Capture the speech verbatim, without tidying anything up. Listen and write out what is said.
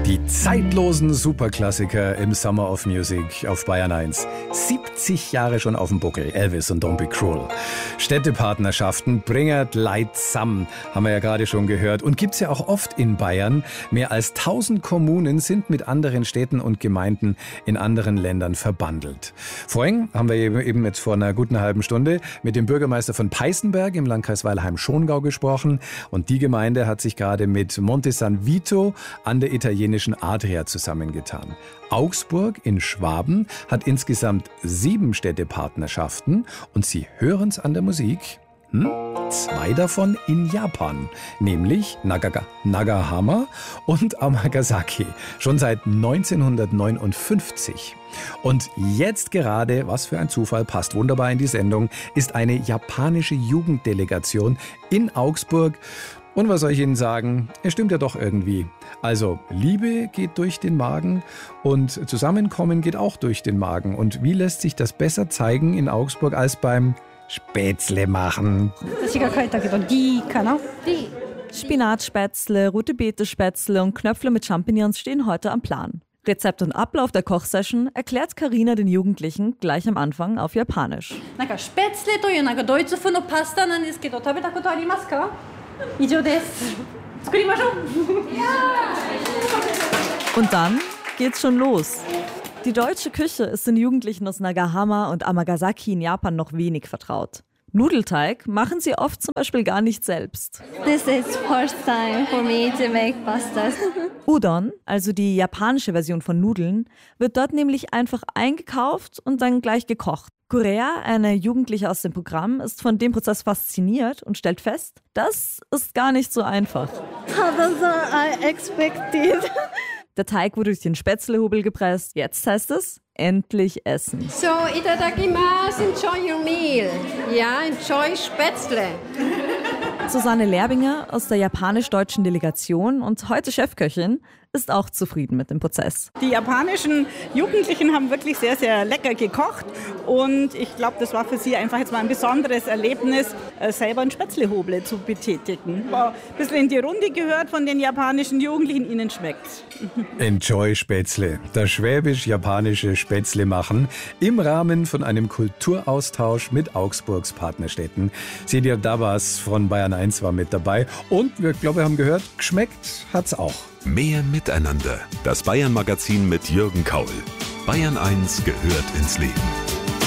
Die zeitlosen Superklassiker im Summer of Music auf Bayern eins. siebzig Jahre schon auf dem Buckel. Elvis und Don't Be Cruel. Städtepartnerschaften bringen Leid zusammen, haben wir ja gerade schon gehört. Und gibt's ja auch oft in Bayern. Mehr als tausend Kommunen sind mit anderen Städten und Gemeinden in anderen Ländern verbandelt. Vorhin haben wir eben jetzt vor einer guten halben Stunde mit dem Bürgermeister von Peißenberg im Landkreis Weilheim-Schongau gesprochen. Und die Gemeinde hat sich gerade mit Monte San Vito an der italienischen Adria zusammengetan. Augsburg in Schwaben hat insgesamt sieben Städtepartnerschaften und Sie hören's an der Musik. Hm? Zwei davon in Japan, nämlich Nagaga, Nagahama und Amagasaki, schon seit neunzehnhundertneunundfünfzig. Und jetzt gerade, was für ein Zufall, passt wunderbar in die Sendung, ist eine japanische Jugenddelegation in Augsburg. Und was soll ich Ihnen sagen? Es stimmt ja doch irgendwie. Also, Liebe geht durch den Magen und Zusammenkommen geht auch durch den Magen. Und wie lässt sich das besser zeigen in Augsburg als beim Spätzle machen? Spinatspätzle, rote Beete-Spätzle und Knöpfle mit Champignons stehen heute am Plan. Rezept und Ablauf der Kochsession erklärt Carina den Jugendlichen gleich am Anfang auf Japanisch. Und dann geht's schon los. Die deutsche Küche ist den Jugendlichen aus Nagahama und Amagasaki in Japan noch wenig vertraut. Nudelteig machen sie oft zum Beispiel gar nicht selbst. This is first time for me to make pastas. Udon, also die japanische Version von Nudeln, wird dort nämlich einfach eingekauft und dann gleich gekocht. Korea, eine Jugendliche aus dem Programm, ist von dem Prozess fasziniert und stellt fest, das ist gar nicht so einfach. Harder than I expected. Der Teig wurde durch den Spätzlehobel gepresst. Jetzt heißt es, endlich essen. So, itadakimasu, enjoy your meal. Ja, enjoy Spätzle. Susanne Lerbinger aus der japanisch-deutschen Delegation und heute Chefköchin ist auch zufrieden mit dem Prozess. Die japanischen Jugendlichen haben wirklich sehr, sehr lecker gekocht und ich glaube, das war für sie einfach jetzt mal ein besonderes Erlebnis, selber einen Spätzlehoble zu betätigen. War ein bisschen in die Runde gehört von den japanischen Jugendlichen, ihnen schmeckt's. Enjoy Spätzle, das schwäbisch-japanische Spätzle machen im Rahmen von einem Kulturaustausch mit Augsburgs Partnerstädten. Celia Dabas von Bayern eins war mit dabei und wir glaube, wir haben gehört, geschmeckt hat's auch. Mehr Miteinander. Das Bayern-Magazin mit Jürgen Kaul. Bayern eins gehört ins Leben.